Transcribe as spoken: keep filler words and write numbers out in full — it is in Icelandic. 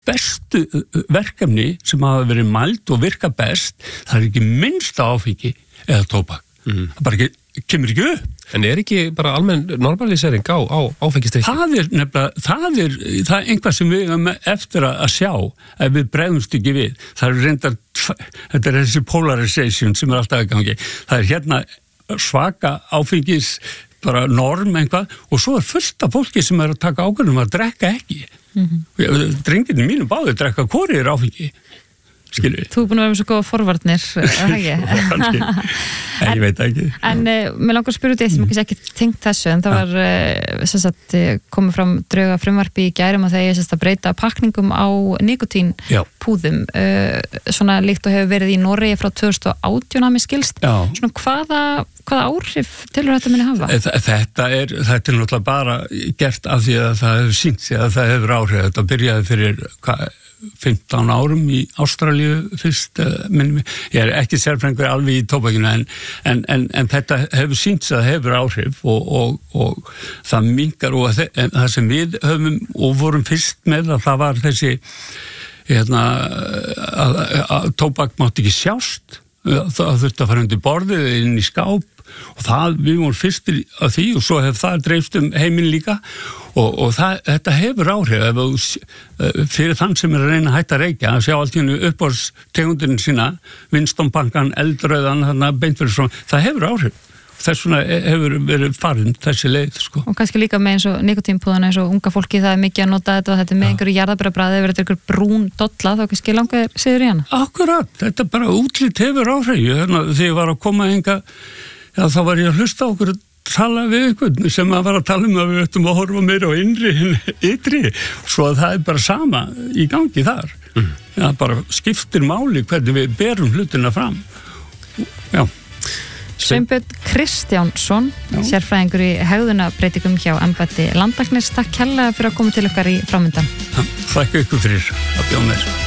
bestu verkefni sem hafa verið mæld og virka best, það er ekki minnsta áfengi eða tóbak. Mm. Það bara ekki, kemur ekki upp. En er ekki bara almenn normalisering á, á áfengisdrykki? Það er nefnilega, það er, það er einhvað sem við erum eftir að sjá ef við bregðumst ekki við. Það er reyndar, þetta er þessi polarization sem er alltaf að gangi. Það er hérna svaka áfengis bara norm einhvað og svo er fullt af fólki sem er að taka ákvörðum að drekka ekki. Mm-hmm. Drengirnir mínu báði drekka hvorir áfengi. Skilur. Þú er búin að vera með svo góða forvarnir, ekki? Kannski, en ég veit ekki. En uh, mér langar að spyrja út í eitt sem ekki tengt þessu, en það var uh, sem sagt, komið fram drauga frumvarpi í gærum að það er að breyta pakningum á nikotínpúðum, uh, svona líkt og hefur verið í Noregi frá tvö þúsund og átján að mig skilst. Já. Svona hvaða, hvaða áhrif tilur þetta muni hafa? Þetta er, þetta er náttúrulega bara gert af því að það hefur sýnt sig að það hefur áhrif. Þetta byrjaði fyrir hvað, fimmtán árum í Ástralíu fyrst, minnum ég er ekki sérfræðingur alveg í tóbakinu en, en, en, en þetta hefur sýnt sig að hefur áhrif og, og, og það minnkar og það, það sem við höfum og vorum fyrst með að það var þessi hérna, að, að tóbak mátti ekki sjást, það þurfti að fara undir borðið inn í skáp og það, við vorum fyrstir að því og svo hefur það dreifst um heiminn líka og, og það, þetta hefur áhrif ef þú, fyrir þann sem er að reyna að hætta að reykja, að sjá allt í hennu uppáhaldstegundin sína, Winston-bankan, eldröðan, þarna beint fyrir svona, það hefur áhrif. Þess vegna hefur verið farin þessi leið, sko. Og kannski líka með eins og nikotínpúðana eins og unga fólki, það er mikið að nota þetta og þetta er með einhverju jarðaberabræði, ef þetta er einhver brún dolla, þá kannski langar siður í hana. Akkurat, þetta bara útlit hefur áhrif. Hérna, þegar ég var að koma hinga, já, þá var ég að hlusta á okkur að tala við einhvern sem að var að tala um að við ættum að horfa meira á innri en ytri, svo að það er bara sama í gangi þar. Mm. Já, bara skiptir máli hvernig við berum hlutina fram. Já. Sveinbjörn Kristjánsson, sérfræðingur í hegðunarbreytingum hjá embætti landlæknis. Takk kærlega fyrir að koma til okkar í framöndan. Þakka ykkur fyrir að bjóða mér.